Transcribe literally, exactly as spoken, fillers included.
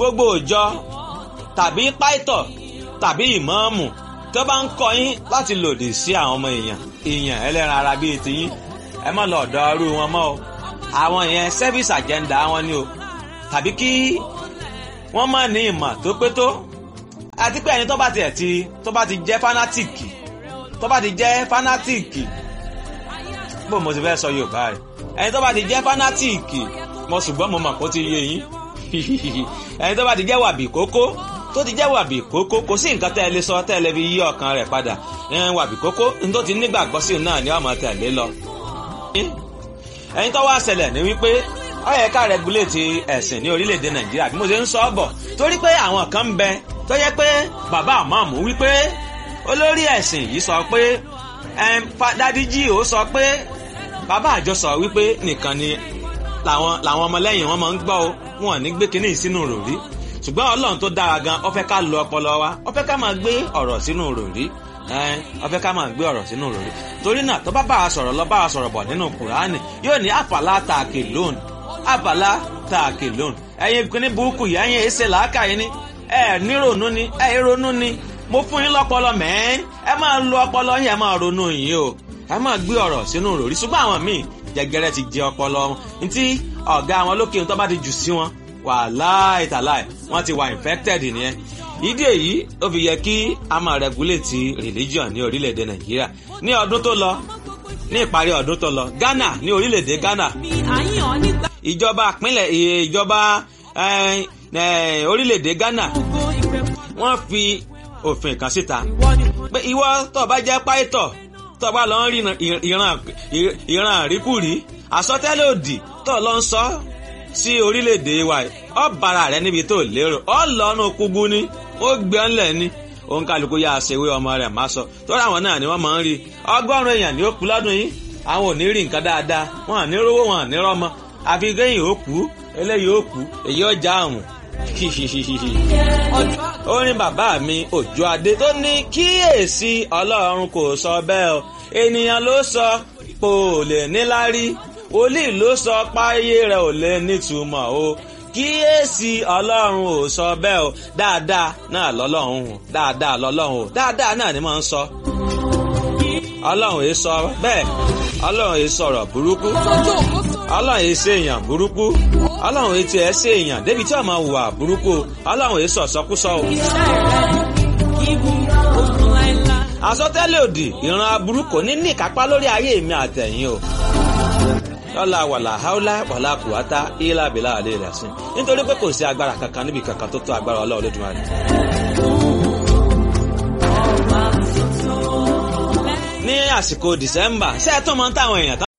gbogbo ìjọ tàbí pàìtọ̀ tàbí ìmáàmù tó bá ń kọ́ yín láti lòdì sí àwọn ọmọ èèyàn èèyàn ẹlẹ́ran ara bíi tiyín ẹ má lọ ọ̀dọ̀ ọrú wọn mọ́ o àwọn yẹn service agenda wọn ni o tàbí kí wọ́n má ní ìmọ̀ tó pé tó àti pé ẹni tó bá tiẹ̀ ti tó bá ti jẹ́ fanatiki tó bá ti jẹ́ fanatiki bó mo ti fẹ́ sọ Yorùbá rẹ̀ ẹni tó bá ti jẹ́ fanatiki mo ṣùgbọ́n mo mọ̀ kó ti yé yín ẹni tó bá ti jẹ́ wàbí kókó tó ti jẹ́ wàbí kókó kò sí nǹkan tẹ́ ẹ lè sọ tẹ́ ẹ lè fi yí ọkàn rẹ̀ padà wàbí kókó ní tó ti nígbàgbọ́ sí náà ni ọmọ tẹ̀lé lọ. ẹni tó wá ṣẹlẹ̀ ní wípé ó yẹ ká rẹguléètì ẹ̀sìn ní orílẹ̀-èdè Nàìjíríà bí mo ṣe ń sọ ọ́ bọ̀ torí pé àwọn kan ń bẹ tó yẹ pé bàbá àmọ́ọ̀mù wípé olórí ẹ̀sìn yìí sọ pé Daddy G ó sọ pé bàbá àjọ sọ wípé nìkan ni làwọn làwọn ọmọlẹ́yìn wọn máa ń gbọ́ o wọn ò ní gbé kinní sínú ròrí ṣùgbọ́n Ọlọ́run tó dára gan ó fẹ́ ká lo ọpọlọ wa ó fẹ́ ká máa gbé ọ̀rọ̀ sínú ròrí ó fẹ́ ká máa gbé ọ̀rọ̀ sínú ròrí torí náà tó bá bá a sọ̀rọ̀ lọ bá a sọ̀rọ̀ bọ̀ nínú Kùránì yóò ní àfàlà tààkì lónìí àfàlà tààkì lónìí ẹ̀yin kinní burúkú yìí ẹ̀yin èsè làákàyè ni ẹ̀ nírònú ni ẹ̀ ronú ni mo fún yín lọ́pọlọ mẹ́ẹ́n ẹ máa lo ọpọlọ yín ẹ máa ronú yín o ẹ máa gbé ọ̀rọ̀ sínú ròrí ṣùgbọ́n àwọn míì jẹgẹrẹ ti jẹ ọpọlọ wọn ntí ọ̀gá wọn lókè tó bá ti jù sí wọn wàláì tàláì wọ́n ti wà infected nìyẹn ìdí èyí ó fi yẹ kí a máa regulate religion ní orílẹ̀-èdè Nàìjíríà ní ọdún tó lọ ní ìparí ọdún tó lọ Ghana ní orílẹ̀-èdè Ghana ìjọba ìpínlẹ̀ ìjọba orílẹ̀-èdè Ghana wọ́n fi òfin kan síta pé ìwọ tó bá jẹ́ pàìtọ̀ tó bá lọ ń rí ìran ìran àríkùrí àsọtẹ́lẹ̀ òdì tó lọ ń sọ sí orílẹ̀-èdè wa ọ bára rẹ níbi tó lérò ọ lọ́nà kúgbú ni ó gbé ọ́nlẹ̀ ni òun kálukú yá aṣèwé ọmọ rẹ̀ má sọ tó ráwọn náà ni wọ́n máa ń rí ọgọ́rùn-ún èèyàn ní ó kú lọ́dún yìí àwọn ò ní rí nǹkan dáadáa wọn à ní rówó wọn à ní rọ́mọ àfi kéyìn ó kú eléyìí ó kú èyí ọjà àrùn ó ní bàbá mi Òjó Adé tó ní kíyèsí Ọlọ́run kò sọ bẹ́ẹ̀ o ènìyàn ló sọ pé ò lè níláárí wòlíì ló sọ páyé rẹ̀ ò lè nítumọ̀ o kíyèsí Ọlọ́run ò sọ bẹ́ẹ̀ o dáadáa náà lọ́lọ́run o dáadáa lọ́lọ́run o dáadáa náà ni máa ń sọ Ọlọ́run èé sọ bẹ́ẹ̀ Ọlọ́run èé sọ̀rọ̀ burúkú Ọlọ́run èé ṣe èèyàn burúkú Ọlọ́run èé tiẹ̀ ṣe èèyàn débi tí ó máa hùwà burúkú Ọlọ́run èé sọ̀sọ́kúsọ o. àsọtẹ́lẹ̀ òdì ìran aburú kò ní ní ìkápá lórí ayé mi àtẹ̀yìn o. lọ́la wàlà haúlá wàlà kùwátá ìlà bìlà àlè rẹ̀ sí nítorí pé kò sí agbára kankan níbi kankan tó tó agbára Ọlọ́run Olódùmarè. ní àsìkò December ṣé ẹ tún mọ̀ táwọn èèyàn